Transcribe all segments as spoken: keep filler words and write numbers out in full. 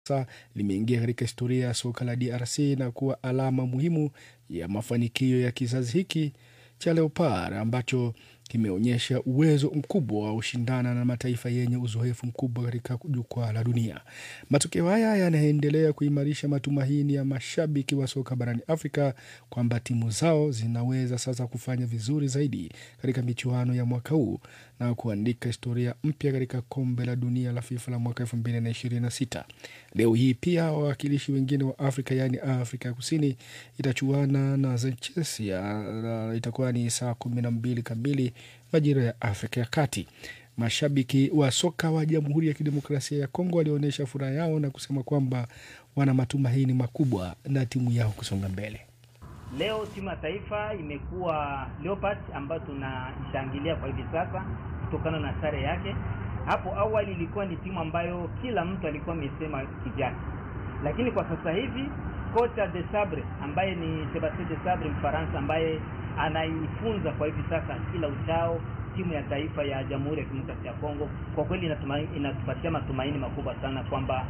sasa limeingia katika historia ya soka la D R C na kuwa alama muhimu ya mafanikio ya kizazi hiki cha Leopard ambacho kimeonyesha uwezo mkubwa wa ushindana na mataifa yenye uzoefu mkubwa katika jukwaa la dunia. Matokeo haya yanaendelea kuimarisha matumaini ya mashabiki wa soka barani Afrika kwamba timu zao zinaweza sasa kufanya vizuri zaidi katika michuano ya mwaka huu na kuandika historia mpya katika kombe la dunia la FIFA la mwaka elfu mbili ishirini na sita. Leo hii pia wawakilishi wengine wa Afrika yani Afrika ya Kusini itachuana na Zechia, itakuwa ni saa kumi na mbili kamili majira ya Afrika ya Kati. Mashabiki wa soka wa Jamhuri ya Kidemokrasia ya Kongo walionyesha furaha yao na kusema kwamba wana matumaini makubwa na timu yao kusonga mbele. Leo timu ya taifa imekuwa Leopard ambayo tunaishangilia kwa hivi sasa kutokana na sare yake. Hapo awali ilikuwa ni timu ambayo kila mtu alikuwa amesema kijani. Lakini kwa sasa hivi kocha de Sabre ambaye ni Sebastien de Sabre Mfaransa ambaye anaifunza kwa hivi sasa kila uchao timu ya taifa ya Jamhuri ya Kidemokrasia ya Kongo, kwa kweli inatupatia matumaini makubwa sana kwamba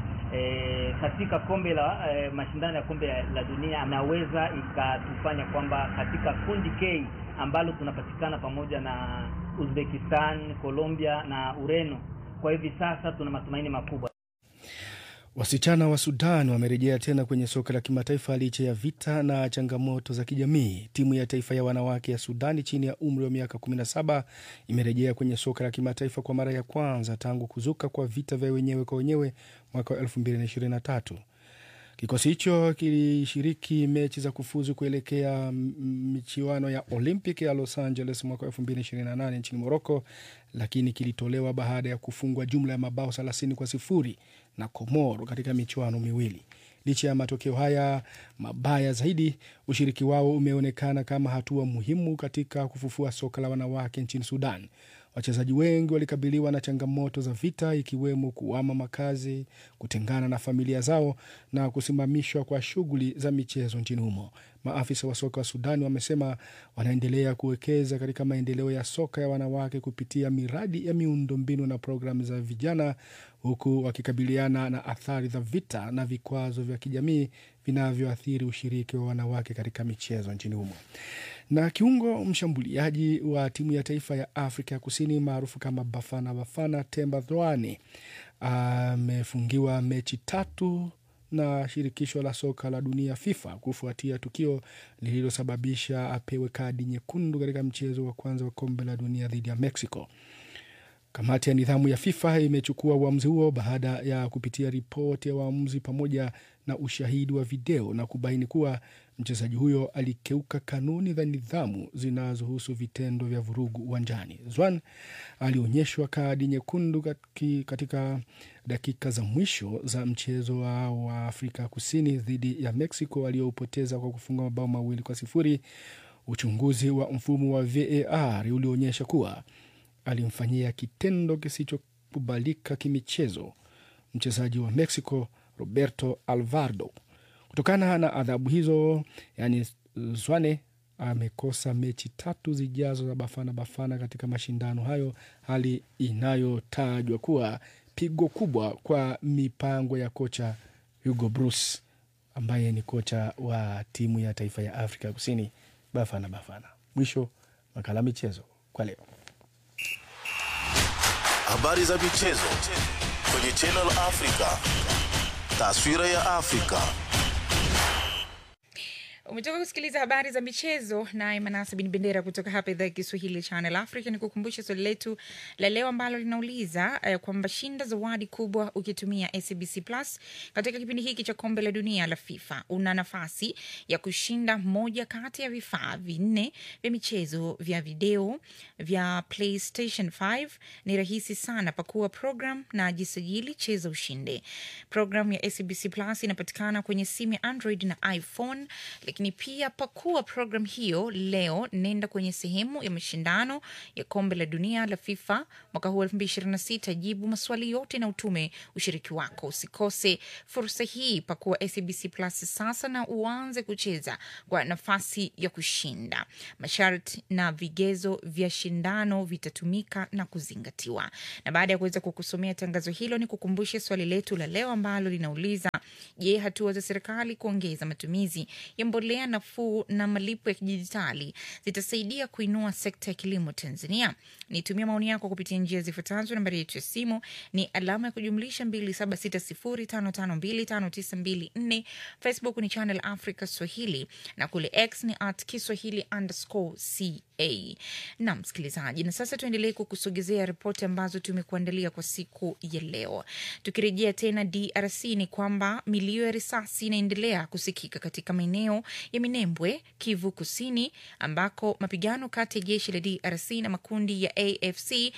e, katika kombe la e, mashindano ya kombe la dunia anaweza ikatufanya kwamba katika kundi K ambalo tunapatikana pamoja na Uzbekistan, Colombia na Ureno, kwa hivi sasa tuna matumaini makubwa. Wasichana wa Sudan wamerejea tena kwenye soka la kimataifa licha ya vita na changamoto za kijamii. Timu ya taifa ya wanawake ya Sudani chini ya umri wa miaka kumi na saba imerejea kwenye soka la kimataifa kwa mara ya kwanza tangu kuzuka kwa vita vya wenyewe kwa wenyewe mwaka wa elfu mbili ishirini na tatu. Kikosi hicho kilishiriki mechi za kufuzu kuelekea michuano ya Olympic ya Los Angeles mwaka elfu mbili ishirini na nane nchini Morocco, lakini kilitolewa baada ya kufungwa jumla ya mabao thelathini kwa sifuri na Komoro katika michuano miwili. Licha ya matokeo haya mabaya zaidi, ushiriki wao umeonekana kama hatua muhimu katika kufufua soka la wanawake nchini Sudan. Wachezaji wengi walikabiliwa na changamoto za vita ikiwemo kuhama makazi, kutengana na familia zao na kusimamishwa kwa shughuli za michezo nchini humo. Maafisa wa soka wa Sudan wamesema wanaendelea kuwekeza katika maendeleo ya soka ya wanawake kupitia miradi ya miundombinu na programu za vijana, huku wakikabiliana na athari za vita na vikwazo vya kijamii vinavyoathiri ushiriki wa wanawake katika michezo nchini humo. Na kiungo mshambuliaji wa timu ya taifa ya Afrika ya Kusini maarufu kama Bafana Bafana Themba Zwane amefungiwa mechi tatu na shirikisho la soka la dunia FIFA kufuatia tukio lililosababisha apewe kadi nyekundu katika mchezo wa kwanza wa kombe la dunia dhidi ya Mexico. Kamati ya nidhamu ya FIFA imechukua uamuzi huo baada ya kupitia ripoti ya waamuzi pamoja na ushahidi wa video na kubaini kuwa mchezaji huyo alikeuka kanuni za nidhamu zinazohusu vitendo vya vurugu uwanjani. Zwan alionyeshwa kadi nyekundu katika dakika za mwisho za mchezo wa Afrika Kusini dhidi ya Mexico aliopoteza kwa kufunga mabao mawili kwa sifuri. Uchunguzi wa mfumo wa V A R ulionyesha kuwa alimfanyia kitendo kisichokubalika kimichezo mchezaji wa Mexico Roberto Alvarado. Kutokana na adhabu hizo, yani Zwane amekosa mechi tatu zijazo za Bafana Bafana katika mashindano hayo, hali inayotajwa kuwa pigo kubwa kwa mipango ya kocha Hugo Bruce ambaye ni kocha wa timu ya taifa ya Afrika Kusini Bafana Bafana. Mwisho makala michezo kwa leo. Habari za michezo kwenye Channel Africa. Taswira ya Afrika. Umetoka kusikiliza habari za michezo na Manasa bin Bendera kutoka hapa idhaa ya Kiswahili Channel Africa. Nikukumbusha swali letu la leo ambalo linauliza uh, kwamba shinda zawadi kubwa ukitumia S A B C Plus katika kipindi hiki cha kombe la dunia la FIFA. Una nafasi ya kushinda moja kati ya vifaa vinne vya michezo vya video vya PlayStation five. Ni rahisi sana, pakua program na jisajili, cheza ushinde. Program ya S A B C Plus inapatikana kwenye simu ya Android na iPhone, lakini Lakini pia pakua program hiyo leo, nenda kwenye sehemu ya mashindano ya kombe la dunia la FIFA mwaka huu elfu mbili ishirini na sita, jibu maswali yote na utume ushiriki wako. Usikose fursa hii, pakua S A B C Plus sasa na uanze kucheza kwa nafasi ya kushinda. Masharti na vigezo vya shindano vitatumika na kuzingatiwa. Na baada ya kuweza kukusomea tangazo hilo, ni kukumbushe swali letu la leo ambalo linauliza, je, hatua za serikali kuongeza matumizi ya mbolea nafuu na malipo ya kidijitali zitasaidia kuinua sekta ya kilimo Tanzania? Nitumia maoni yako kupitia njia zifuatazo. Nambari yetu ya simu ni alama ya kujumlisha mbili saba sita sifuri tano tano mbili tano tisa mbili nne. Facebook ni Channel Africa Swahili na kule X ni at Kiswahili underscore ca. Na msikilizaji, na sasa tuendelee kukusogezea ripoti ambazo tumekuandalia kwa siku ya leo. Tukirejea tena D R C, ni kwamba milio ya risasi inaendelea kusikika katika maeneo ya Minembwe, Kivu Kusini, ambako mapigano kati ya jeshi la D R C na makundi ya A F C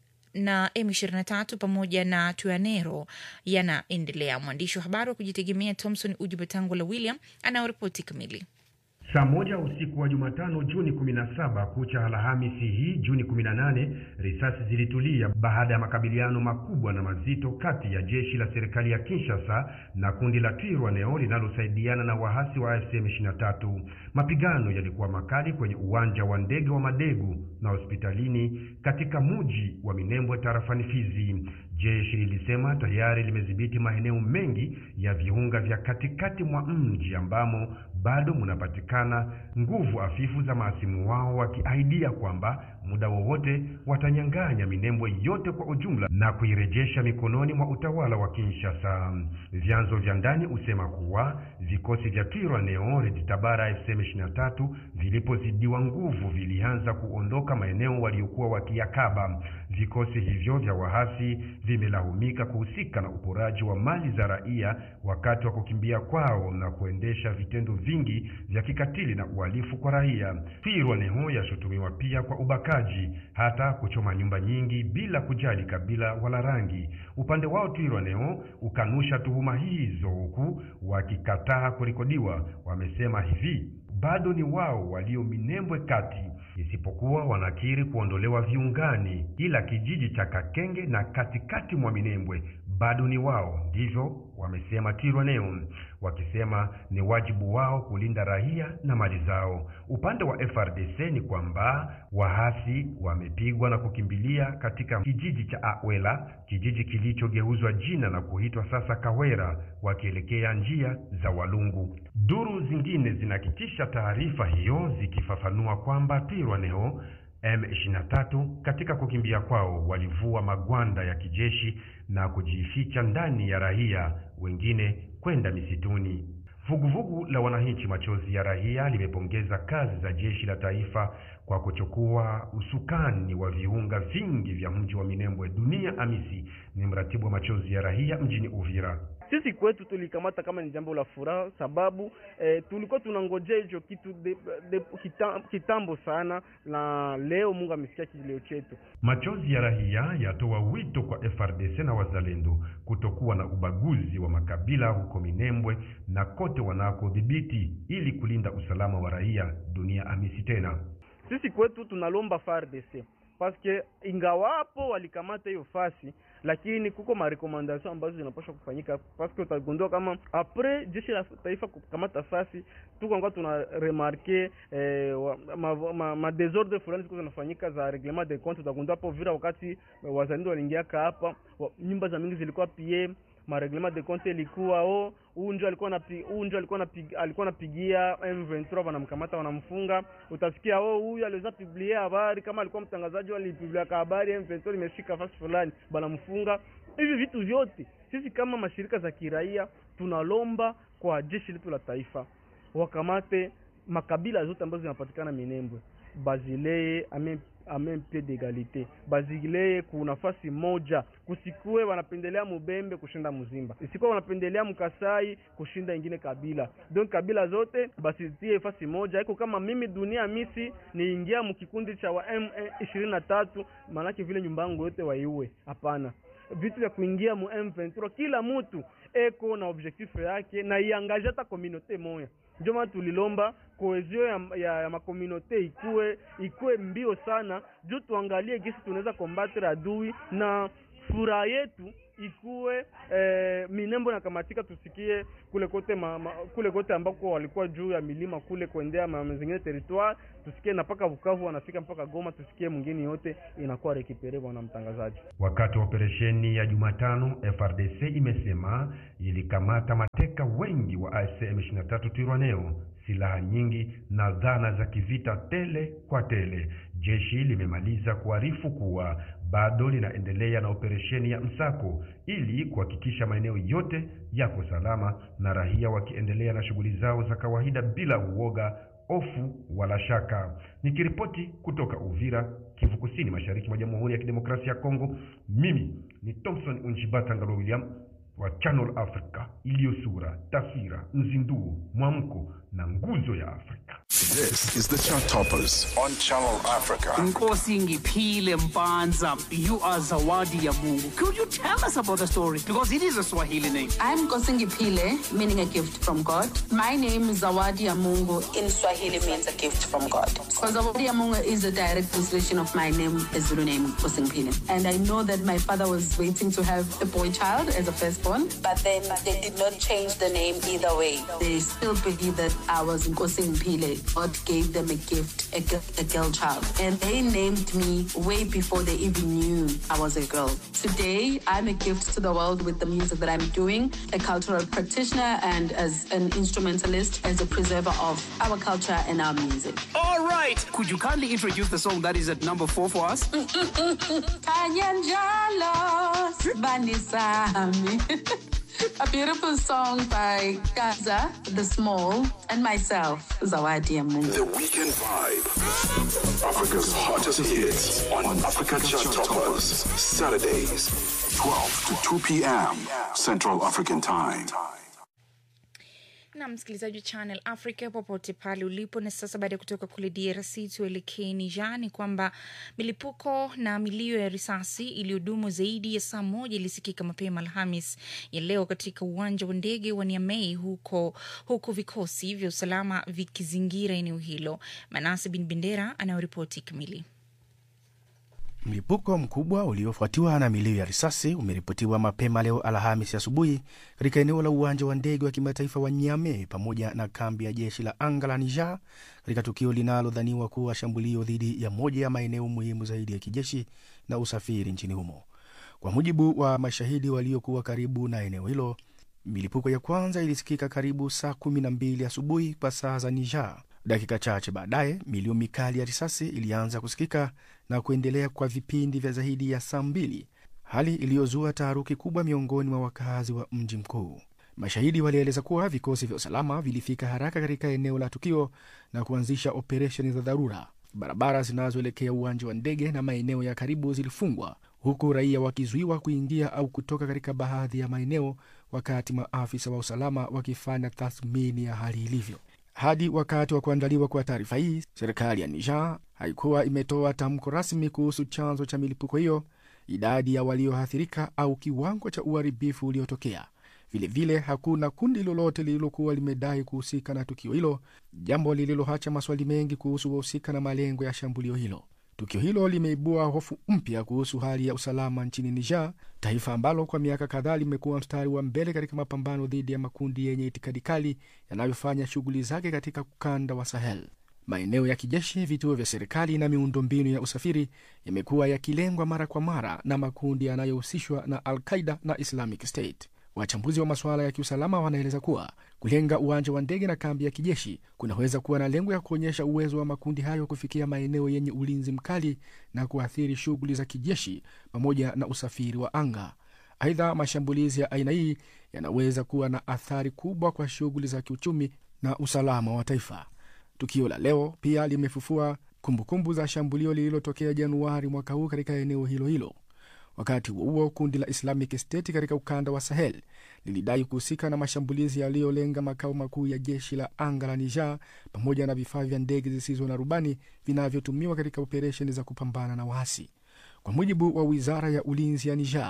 na M ishirini na tatu pamoja na Tuanero yanaendelea. Mwandishi wa habari wa kujitegemea Thompson Ujubatangula William anaoripoti kamili. Saa moja usiku wa Jumatano Juni kumi na saba kucha Alhamisi hii Juni kumi na nane, risasi zilitulia baada ya makabiliano makubwa na mazito kati ya jeshi la serikali ya Kinshasa na kundi la Twirwaneho linalosaidiana na wahasi wa A F C M ishirini na tatu. Mapigano yalikuwa makali kwenye uwanja wa ndege wa Madegu na hospitalini katika mji wa Minembwe tarafani Fizi. Jeshi lilisema tayari limedhibiti maeneo mengi ya viunga vya katikati mwa mji ambamo bado mnapatikana nguvu afifu za maasimu wao, wakiaidia kwamba muda wowote watanyang'anya Minembwe yote kwa ujumla na kuirejesha mikononi mwa utawala wa Kinshasa. Vyanzo vya ndani usema kuwa vikosi vya Twirwaneho Red Tabara F C M ishirini na tatu vilipozidiwa nguvu vilianza kuondoka maeneo waliokuwa wakiyakaba. Vikosi hivyo vya wahasi vimelahumika kuhusika na uporaji wa mali za raia wakati wa kukimbia kwao na kuendesha vitendo vingi vya kikatili na uhalifu kwa raia. Twirwaneho yashutumiwa pia kwa ubakaji, hata kuchoma nyumba nyingi bila kujali kabila wala rangi. Upande wao Twirwaneho ukanusha tuhuma hizo, huku wakikataa kurekodiwa. Wamesema hivi, bado ni wao walio Minembwe kati, isipokuwa wanakiri kuondolewa viungani, ila kijiji cha Kakenge na katikati mwa Minembwe bado ni wao. Ndivyo wamesema Twirwaneho, wakisema ni wajibu wao kulinda raia na mali zao. Upande wa F R D C ni kwamba wahasi wamepigwa na kukimbilia katika kijiji cha Awela, kijiji kilichogeuzwa jina na kuitwa sasa Kawera, wakielekea njia za Walungu. Duru zingine zinakitisha taarifa hiyo zikifafanua kwamba Twirwaneho M ishirini na tatu katika kukimbia kwao walivua magwanda ya kijeshi na kujificha ndani ya raia, wengine kwenda misituni. Vuguvugu la wananchi machozi ya raia limepongeza kazi za jeshi la taifa kwa kuchukua usukani wa viunga vingi vya mji wa Minembwe. Dunia Amisi ni mratibu wa machozi ya raia mjini Uvira. Sisi kwetu tulikamata kama ni jambo la furaha, sababu eh, tulikuwa tunangojea hicho kitu de, de, kita, kitambo sana, na leo Mungu amesikia kilio chetu. Machozi ya raia yatoa wito kwa F R D C na wazalendo kutokuwa na ubaguzi wa makabila huko Minembwe na kote wanakodhibiti ili kulinda usalama wa raia. Dunia Amisi tena. Sisi kwetu tunalomba F R D C paske ingawapo walikamata hiyo fasi, lakini kuko ma recommendation ambazo zinapaswa kufanyika, paske utagundua kama après jeshi la taifa kukamata fasi tuko ngwa tuna remarquer eh, ma, ma, ma desordre fulani ziko zinafanyika za reglement de compte. Utagundua hapo Vira wakati wazalendo waliingia hapa, nyumba za mingi zilikuwa pie, ma reglement de compte ilikuwa o unjo alikuwa na unjo alikuwa na alikuwa anapigia M ishirini wanamkamata wanamfunga. Utasikia oh huyu aliweza publier habari kama alikuwa mtangazaji alipublia habari M ishirini imeshika fasi fulani bana mfunga. Hivi vitu vyote sisi kama mashirika za kiraia tunalomba kwa jeshi letu la taifa wakamate makabila zote ambazo zinapatikana Minembwe, bazilee ame ame pied d'égalité, bazilee ku nafasi moja, kusikue wanapendelea Mubembe kushinda Muzimba, isikuwa wanapendelea Mkasai kushinda ingine kabila. Donc kabila zote basitie nafasi moja. Iko kama mimi Dunia Amisi niingia mkikundi cha wa M ishirini na tatu, manake vile nyumba yangu yote waiue. Hapana, vitu vya kuingia mu M ishirini na tatu kila mtu eko na objectif yake na iangaje hata communauté moya. Ndio maana tulilomba cohesion ya, ya, ya makomunote ikue ikue mbio sana, juu tuangalie gisi tunaweza combattre adui na furaha yetu ikuwe eh, minembo na kamatika, tusikie kule kote ma, ma, kule kote ambako walikuwa juu ya milima kule kuendea mazingine territoire, tusikie na paka Bukavu wanafika mpaka Goma, tusikie mwingine yote inakuwa rekipere bwana mtangazaji. Wakati wa operesheni ya Jumatano, F R D C imesema ilikamata mateka wengi wa A F C M ishirini na tatu Twirwaneho, silaha nyingi na dhana za kivita tele kwa tele. Jeshi limemaliza kuarifu kuwa bado linaendelea na operesheni ya msako ili kuhakikisha maeneo yote yako salama na raia wakiendelea na shughuli zao za kawaida bila uoga, hofu wala shaka. Nikiripoti kutoka Uvira, Kivu Kusini, mashariki mwa Jamhuri ya Kidemokrasia ya Kongo, mimi ni Thompson Unjibata Ngalo William wa Channel Africa, iliyo sura, taswira, mzinduo, mwamko na nguzo ya Afrika. This is the Chart Toppers on Channel Africa. Nkosi Ngiphile Mpanza, you are Zawadi ya Mungu. Could you tell us about the story? Because it is a Swahili name. I'm Nkosi Ngiphile, meaning a gift from God. My name is Zawadi ya Mungu. In Swahili means a gift from God. So Zawadi ya Mungu is a direct translation of my name, the Zulu name, Nkosi Ngiphile. And I know that my father was waiting to have a boy child as a firstborn, but then they did not change the name either way. They still believe that I was Nkosi Ngiphile. God gave them a gift, a, a girl child. And they named me way before they even knew I was a girl. Today, I'm a gift to the world with the music that I'm doing, a cultural practitioner and as an instrumentalist, as a preserver of our culture and our music. All right. Could you kindly introduce the song that is at number four for us? A beautiful song by Gaza, The Small, and myself, Zawadi ya Mungu. The Weekend Vibe. Africa's hottest hits on Africa Chart Toppers. Saturdays, twelve to two p.m. Central African Time. Na msikilizaji Channel Africa popote pale ulipo, na sasa baada ya kutoka kule D R C tuelekee Niger, ni kwamba milipuko na milio ya risasi iliyodumu zaidi ya saa moja ilisikika mapema Alhamis ya leo katika uwanja wa ndege wa Niamey, huko huko vikosi vya usalama vikizingira eneo hilo. Manase bin Bendera anayoripoti kamili. Mlipuko mkubwa uliofuatiwa na milio ya risasi umeripotiwa mapema leo Alhamisi asubuhi katika eneo la uwanja wa ndege wa kimataifa wa Niamey pamoja na kambi ya jeshi la anga la Niger, katika tukio linalodhaniwa kuwa shambulio dhidi ya moja ya maeneo muhimu zaidi ya kijeshi na usafiri nchini humo. Kwa mujibu wa mashahidi waliokuwa karibu na eneo hilo, milipuko ya kwanza ilisikika karibu saa kumi na mbili asubuhi kwa saa za Niger. Dakika chache baadaye, milio mikali ya risasi ilianza kusikika na kuendelea kwa vipindi vya zaidi ya saa mbili, hali iliyozua taharuki kubwa miongoni mwa wakazi wa mji mkuu. Mashahidi walieleza kuwa vikosi vya usalama vilifika haraka katika eneo la tukio na kuanzisha operesheni za dharura. Barabara zinazoelekea uwanja wa ndege na maeneo ya karibu zilifungwa, huku raia wakizuiwa kuingia au kutoka katika baadhi ya maeneo, wakati maafisa wa usalama wakifanya tathmini ya hali ilivyo. Hadi wakati wa kuandaliwa kwa taarifa hii, serikali ya Niger haikuwa imetoa tamko rasmi kuhusu chanzo cha milipuko hiyo, idadi ya walioathirika au kiwango cha uharibifu uliotokea. Vile vile hakuna kundi lolote lililokuwa limedai kuhusika na tukio hilo, jambo lililoacha maswali mengi kuhusu wahusika na malengo ya shambulio hilo. Tukio hilo limeibua hofu mpya kuhusu hali ya usalama nchini Niger, taifa ambalo kwa miaka kadhaa limekuwa mstari wa mbele katika mapambano dhidi ya makundi yenye itikadi kali yanayofanya shughuli zake katika ukanda wa Sahel. Maeneo ya kijeshi, vituo vya serikali na miundombinu ya usafiri yamekuwa yakilengwa mara kwa mara na makundi yanayohusishwa na Al-Qaeda na Islamic State. Wachambuzi wa masuala ya kiusalama wanaeleza kuwa kulenga uwanja wa ndege na kambi ya kijeshi kunaweza kuwa na lengo ya kuonyesha uwezo wa makundi hayo kufikia maeneo yenye ulinzi mkali na kuathiri shughuli za kijeshi pamoja na usafiri wa anga. Aidha, mashambulizi ya aina hii yanaweza kuwa na athari kubwa kwa shughuli za kiuchumi na usalama wa taifa. Tukio la leo pia limefufua kumbukumbu za shambulio lililotokea Januari mwaka huu katika eneo hilo hilo. Wakati huo huo, kundi la Islamic State katika ukanda wa Sahel lilidai kuhusika na mashambulizi yaliyolenga makao makuu ya jeshi la anga la Niger pamoja na vifaa vya ndege zisizo na rubani vinavyotumiwa katika operesheni za kupambana na waasi. Kwa mujibu wa Wizara ya Ulinzi ya Niger,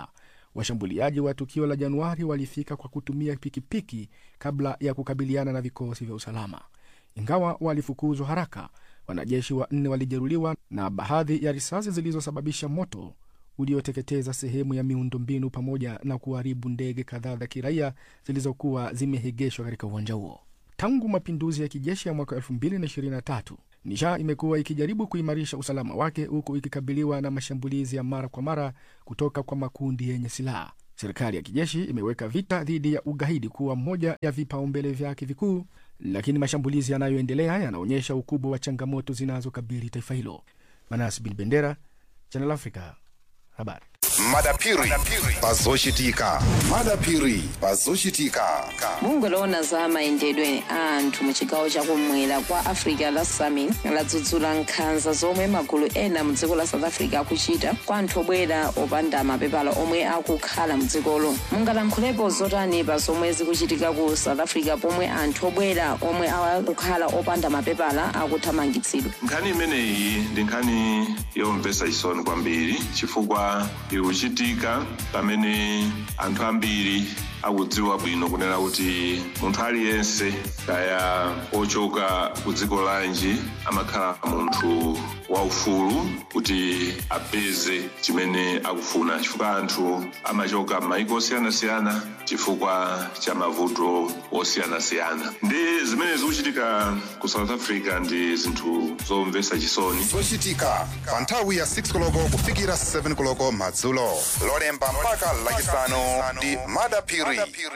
Washambuliaji wa tukio la Januari walifika kwa kutumia pikipiki kabla ya kukabiliana na vikosi vya usalama. Ingawa walifukuzwa haraka, wanajeshi wanne walijeruhiwa na baadhi ya risasi zilizosababisha moto ulioteketeza sehemu ya miundombinu pamoja na kuharibu ndege kadhaa za kiraia zilizokuwa zimehegeshwa katika uwanja huo. Tangu mapinduzi ya kijeshi ya mwaka elfu mbili na ishirini na tatu, Niger imekuwa ikijaribu kuimarisha usalama wake huku ikikabiliwa na mashambulizi ya mara kwa mara kutoka kwa makundi yenye silaha. Serikali ya kijeshi imeweka vita dhidi ya ugaidi kuwa moja ya vipaumbele vyake vikuu, lakini mashambulizi yanayoendelea yanaonyesha ukubwa wa changamoto zinazokabili taifa hilo. Manas bin Bendera, Channel Africa, habari. Madapiri pazoshitika madapiri pazoshitika Mungu lona za maendedwe anthu mu chigawo chakumwera kwa Africa la Sami ladzudzula nkhanza zomwe magulu ena mu dziko la South Africa akuchita kwa anthu obwera opanda mapepala omwe akukhala mu dzikolo. Mungalankhulepo zotani pa zomwe zikuchitika ku South Africa pomwe anthu obwera omwe akukhala opanda mapepala akuthamangitsidwa? Nkhani imeneyi ndi nkhani yomvetsa chisoni kwambiri chifukwa ikuchitika pamene anthu ambiri akudziwa bwino kunena kuti munthu aliyense kaya ochoka ku dziko lanji amakhala munthu waufulu kuti apeze chimene akufuna, chifukwa anthu amachoka m'mayiko osiyanasiyana chifukwa cha mavuto osiyanasiyana. Ndi zimene zikuchitika ku South Africa ndi zinthu zomvetsa chisoni. zochitika pa nthawi ya six koloko kufikira seven koloko madzulo, lolemba mpaka lachisanu ndi madapiri.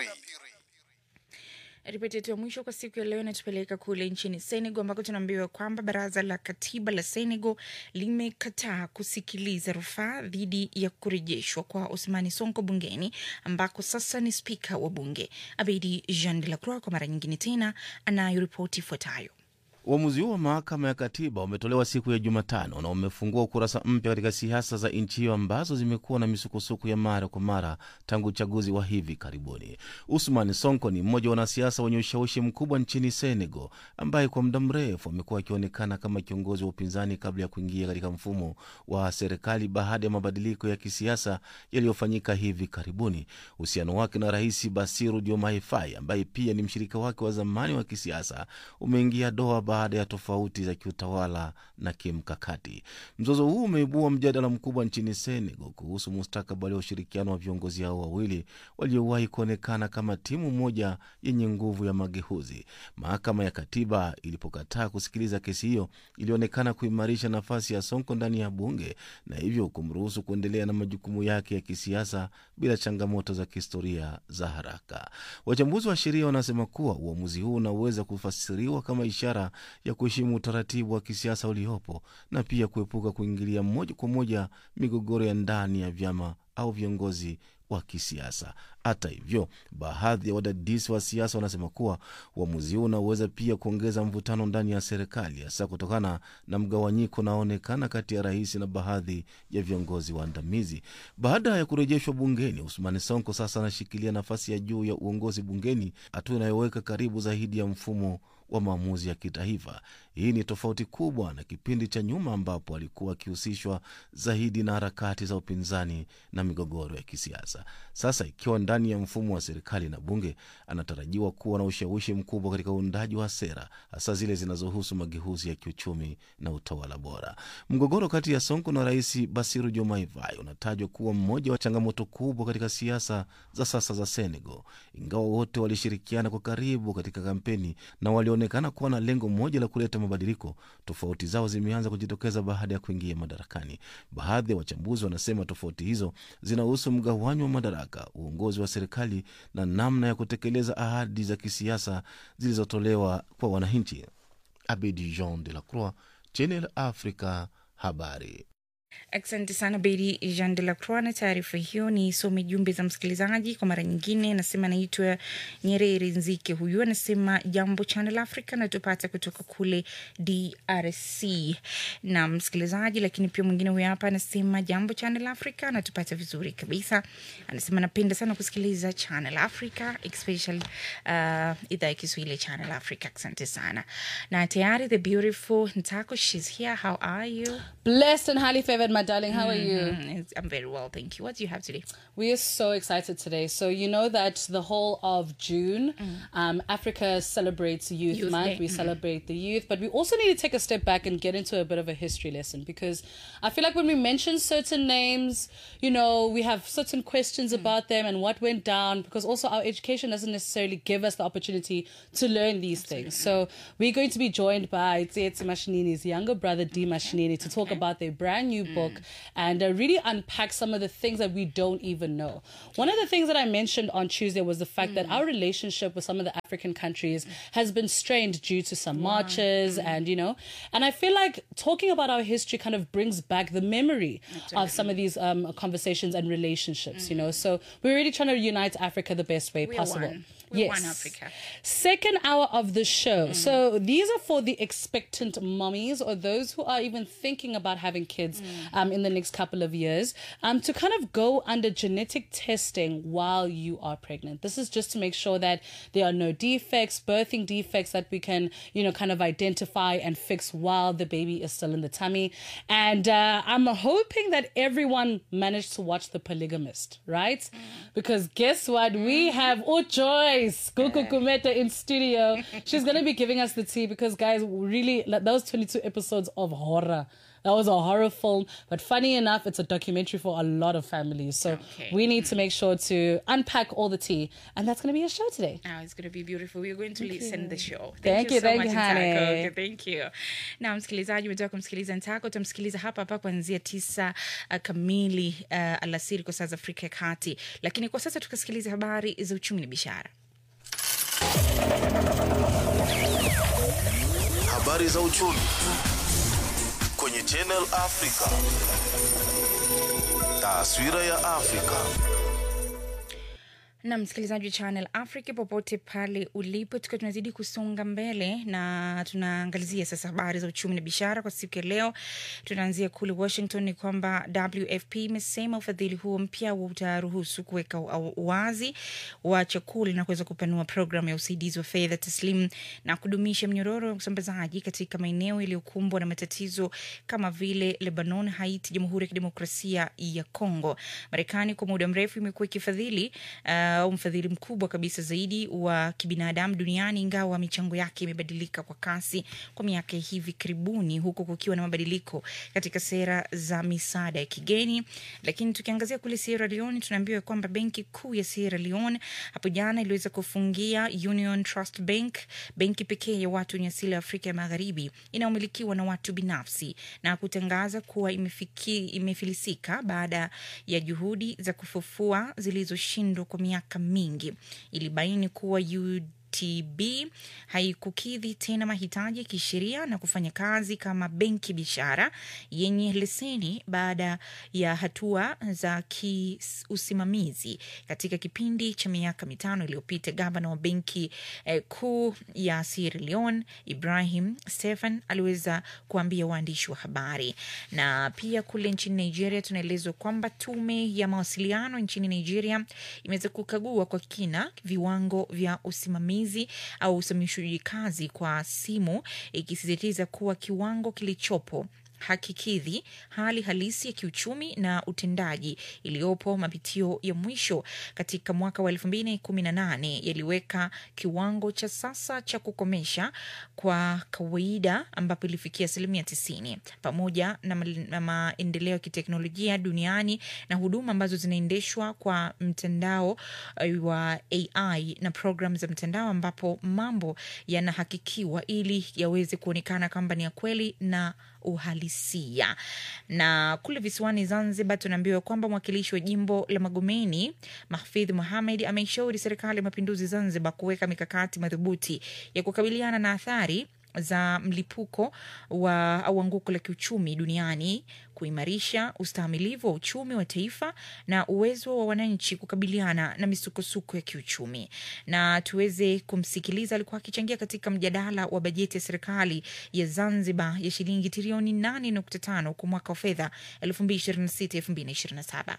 Ripoti yetu ya mwisho kwa siku ya leo inatupeleka kule nchini Senegal ambako tunaambiwa kwamba baraza la katiba la Senegal limekataa kusikiliza rufaa dhidi ya kurejeshwa kwa Ousmane Sonko bungeni ambako sasa ni spika wa bunge. Abedi Jean de la Croix kwa mara nyingine tena anayo ripoti ifuatayo. Uamuzi huo wa mahakama ya katiba umetolewa siku ya Jumatano na umefungua ukurasa mpya katika siasa za nchi hiyo ambazo zimekuwa na misukosuko ya mara kwa mara tangu uchaguzi wa hivi karibuni. Ousmane Sonko ni mmoja wa wanasiasa wenye ushawishi mkubwa nchini Senegal ambaye kwa muda mrefu amekuwa akionekana kama kiongozi wa upinzani kabla ya kuingia katika mfumo wa serikali baada ya mabadiliko ya kisiasa yaliyofanyika hivi karibuni. Uhusiano wake na Rais Bassirou Diomaye Faye ambaye pia ni mshirika wake wa zamani wa kisiasa umeingia doa baada ya tofauti za kiutawala na kimkakati. Mzozo huu umeibua mjadala mkubwa nchini Senegal kuhusu mustakabali wa ushirikiano wa viongozi hao wawili waliowahi kuonekana kama timu moja yenye nguvu ya mageuzi. Mahakama ya katiba ilipokataa kusikiliza kesi hiyo, ilionekana kuimarisha nafasi ya Sonko ndani ya bunge na hivyo kumruhusu kuendelea na majukumu yake ya kisiasa bila changamoto za kihistoria za haraka. Wachambuzi wa sheria wanasema kuwa uamuzi huu unaweza kufasiriwa kama ishara ya kuheshimu utaratibu wa kisiasa uliopo na pia kuepuka kuingilia moja kwa moja migogoro ya ndani ya vyama au viongozi wa kisiasa. Hata hivyo, baadhi ya wadadisi wa siasa wanasema kuwa uamuzi huu unaweza pia kuongeza mvutano ndani ya serikali, hasa kutokana na mgawanyiko unaoonekana kati ya rais na baadhi ya viongozi waandamizi. Baada ya kurejeshwa bungeni, Ousmane Sonko sasa anashikilia nafasi ya juu ya uongozi bungeni, hatua inayoweka karibu zaidi ya mfumo wa maamuzi ya kitaifa. Hii ni tofauti kubwa na kipindi cha nyuma ambapo alikuwa akihusishwa zaidi na harakati za upinzani na migogoro ya kisiasa. Sasa ikiwa ndani ya mfumo wa serikali na bunge, anatarajiwa kuwa na ushawishi mkubwa katika uundaji wa sera, hasa zile zinazohusu mageuzi ya kiuchumi na utawala bora. Mgogoro kati ya Sonko na Rais Bassirou Diomaye Faye unatajwa kuwa mmoja wa changamoto kubwa katika siasa za sasa za Senegal. Ingawa wote walishirikiana kwa karibu katika kampeni na walionekana kuwa na lengo moja la kuleta mabadiliko, tofauti zao zimeanza kujitokeza baada ya kuingia madarakani. Baadhi ya wachambuzi wanasema tofauti hizo zinahusu mgawanyo wa madaraka, uongozi wa serikali na namna ya kutekeleza ahadi za kisiasa zilizotolewa kwa wananchi. Abedi Jean de la Croix, Channel Africa, habari. Asante sana Bedi Jean de la Croix na taarifa hiyo. Ni some jumbe za msikilizaji kwa mara nyingine. Anasema naitwa Nyerere Nzike, huyu anasema jambo Channel Africa na tupata kutoka kule D R C na msikilizaji. Lakini pia mwingine huyu hapa anasema jambo Channel Africa na tupata vizuri kabisa. Anasema napenda sana kusikiliza Channel Africa, especially uh, idhaa ya Kiswahili Channel Africa. Asante sana. Na tayari the beautiful Ntako, she's here. How are you? Blessed and highly favored Seven, my darling. How are you? Mm-hmm. I'm very well, thank you. What do you have today? We are so excited today. So you know that the whole of June, mm. um, Africa celebrates Youth, youth Month. Day. We mm. celebrate the youth, but we also need to take a step back and get into a bit of a history lesson, because I feel like when we mention certain names, you know, we have certain questions mm. about them and what went down, because also our education doesn't necessarily give us the opportunity to learn these Absolutely. things. So we're going to be joined by Tsietsi Mashinini's younger brother, D. Mashinini, to talk okay. about their brand new mm. book and uh, really unpack some of the things that we don't even know. One of the things that I mentioned on Tuesday was the fact mm. that our relationship with some of the African countries has been strained due to some wow. marches mm. and, you know, and I feel like talking about our history kind of brings back the memory Absolutely. of some of these um, conversations and relationships, mm. you know. So we're really trying to unite Africa the best way we possible. One. We're yes. one Africa. Second hour of the show. Mm. So these are for the expectant mummies or those who are even thinking about having kids mm. um, in the next couple of years, um, to kind of go under genetic testing while you are pregnant. This is just to make sure that there are no defects, birthing defects that we can, you know, kind of identify and fix while the baby is still in the tummy. And uh, I'm hoping that everyone managed to watch The Polygamist, right? Mm. Because guess what? Mm. We have Ujoy Gugu Kumeta in studio. She's going to be giving us the tea because, guys, really, like, that was twenty-two episodes of horror. That was a horror film. But funny enough, it's a documentary for a lot of families. So okay. we need to make sure to unpack all the tea. And that's going to be a show today. Oh, it's going to be beautiful. We're going to thank listen you. the show. Thank, thank you, so thank much, you, honey. Okay, thank you. Na msikilizaji, umetoka kumsikiliza Ntako. Utamsikiliza hapa hapa kuanzia tisa uh, kamili uh, alasiri kwa saa za Afrika ya Kati. Lakini kwa sasa tukasikiliza habari za uchumi na biashara. Habari za uchumi kwenye Channel Africa. Taswira ya Afrika. Na msikilizaji wa Channel Africa popote pale ulipo, tukiwa tunazidi kusonga mbele na tunaangalizia sasa habari za uchumi na biashara kwa siku ya leo. Tunaanzia kule Washington. Ni kwamba W F P imesema ufadhili huo mpya utaruhusu kuweka uwazi wa chakula na kuweza kupanua programu ya usaidizi wa fedha taslimu na kudumisha mnyororo wa usambazaji katika maeneo yaliyokumbwa na matatizo kama vile Lebanon, Haiti, Jamhuri ya Kidemokrasia ya Kongo. Marekani kwa muda mrefu imekuwa ikifadhili uh, au mfadhili mkubwa kabisa zaidi wa kibinadamu duniani, ingawa michango yake imebadilika kwa kasi kwa miaka hivi karibuni, huko kukiwa na mabadiliko katika sera za misaada ya kigeni. Lakini tukiangazia kule Sierra Leone, tunaambiwa kwamba benki kuu ya Sierra Leone hapo jana iliweza kufungia Union Trust Bank, benki pekee ya watu wenye asili ya Afrika ya Magharibi inayomilikiwa na watu binafsi, na kutangaza kuwa imefiki, imefilisika baada ya juhudi za kufufua zilizoshindwa kwa miaka mingi. Ilibaini kuwa U T B haikukidhi tena mahitaji ya kisheria na kufanya kazi kama benki biashara yenye leseni baada ya hatua za kiusimamizi katika kipindi cha miaka mitano iliyopita. Gavana wa benki eh, kuu ya Sierra Leone Ibrahim Stefan aliweza kuambia waandishi wa habari. Na pia kule nchini Nigeria tunaelezwa kwamba tume ya mawasiliano nchini Nigeria imeweza kukagua kwa kina viwango vya usimamizi au usimamishaji kazi kwa simu, ikisisitiza kuwa kiwango kilichopo hakikidhi hali halisi ya kiuchumi na utendaji iliyopo. Mapitio ya mwisho katika mwaka wa elfu mbili kumi na nane yaliweka kiwango cha sasa cha kukomesha kwa kawaida ambapo ilifikia asilimia tisini, pamoja na, ma na maendeleo ya kiteknolojia duniani na huduma ambazo zinaendeshwa kwa mtandao uh, wa A I na program za mtandao, ambapo mambo yanahakikiwa ili yaweze kuonekana kwamba ni ya kweli na uhalisia. Na kule visiwani Zanzibar tunaambiwa kwamba mwakilishi wa jimbo la Magomeni Mahfidh Mohamed ameishauri serikali ya mapinduzi Zanzibar kuweka mikakati madhubuti ya kukabiliana na athari za mlipuko wa au anguko la kiuchumi duniani, kuimarisha ustahimilivu wa uchumi wa taifa na uwezo wa wananchi kukabiliana na misukosuko ya kiuchumi. Na tuweze kumsikiliza, alikuwa akichangia katika mjadala wa bajeti ya serikali ya Zanzibar ya shilingi trilioni nane nukta tano kwa mwaka wa fedha elfu mbili ishirini na sita elfu mbili ishirini na saba.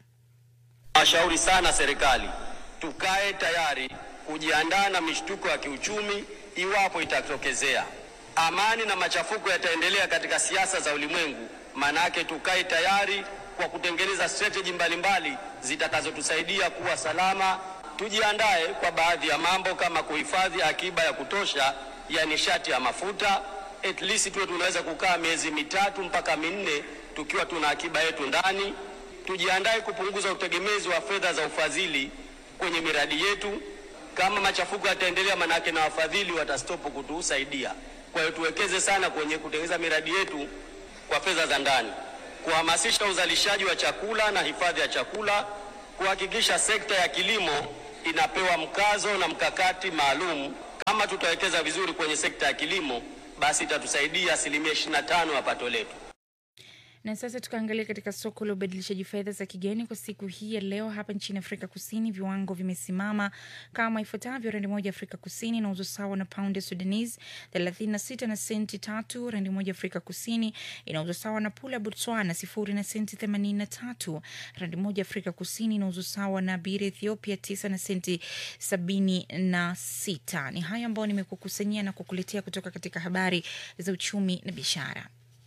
Ashauri sana serikali tukae tayari kujiandaa na mishtuko ya kiuchumi iwapo itatokezea. Amani na machafuko yataendelea katika siasa za ulimwengu Manake tukae tayari kwa kutengeneza strategy mbalimbali zitakazotusaidia kuwa salama. Tujiandae kwa baadhi ya mambo kama kuhifadhi akiba ya kutosha ya nishati ya mafuta. At least tuwe tunaweza kukaa miezi mitatu mpaka minne tukiwa tuna akiba yetu ndani. Tujiandae kupunguza utegemezi wa fedha za ufadhili kwenye miradi yetu. Kama machafuko yataendelea, manake na wafadhili watastopu kutusaidia. Kwa hiyo tuwekeze sana kwenye kutengeneza miradi yetu kwa fedha za ndani, kuhamasisha uzalishaji wa chakula na hifadhi ya chakula, kuhakikisha sekta ya kilimo inapewa mkazo na mkakati maalum. Kama tutawekeza vizuri kwenye sekta ya kilimo, basi itatusaidia asilimia ishirini na tano ya pato letu. Na sasa tukaangalia katika soko la ubadilishaji fedha za kigeni kwa siku hii ya leo. Hapa nchini Afrika Kusini viwango vimesimama kama ifuatavyo: randi moja Afrika Kusini inauzwa sawa na pound Sudanese thelathini na sita na senti tatu. Randi moja Afrika Kusini inauzwa sawa na pula Botswana sifuri na senti themanini na tatu. Randi moja Afrika Kusini inauzwa sawa na biri Ethiopia tisa na senti sabini na sita. Ni haya ambayo nimekukusanyia na kukuletea kutoka katika habari za uchumi na biashara.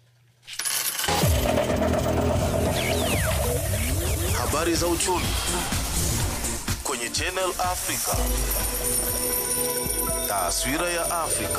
Habari za uchumi kwenye Channel Africa. Taswira ya Afrika.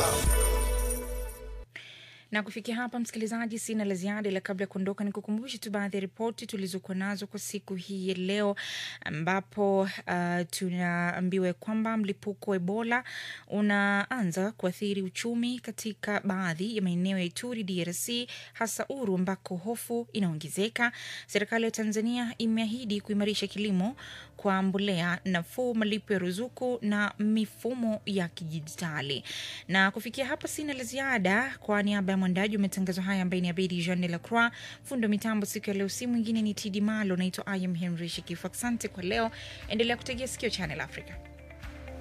Na kufikia hapa msikilizaji, sina la ziada, ila kabla ya kuondoka nikukumbushe tu baadhi ya ripoti tulizokuwa nazo kwa siku hii ya leo, ambapo uh, tunaambiwa kwamba mlipuko wa Ebola unaanza kuathiri uchumi katika baadhi ya maeneo ya Ituri D R C, hasa Uru ambako hofu inaongezeka. Serikali ya Tanzania imeahidi kuimarisha kilimo kwa mbolea nafuu, malipo ya ruzuku na mifumo ya kidijitali. Na kufikia hapa sina la ziada. Kwa niaba ya mwandaji umetangazwa haya ambaye ni Abedi Jean de la Croix, fundo mitambo siku ya leo si mwingine ni Tidi Malo, naitwa I am Henry Shikifu. Asante kwa leo, endelea kutegea sikio Channel Africa.